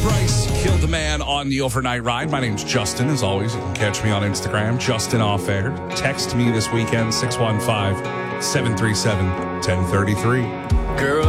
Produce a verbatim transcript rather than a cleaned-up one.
Bryce killed a man on the overnight ride. My name's Justin. As always, you can catch me on Instagram, Justin Off Air. Text me this weekend, six one five, seven three seven, one zero three three. Girl,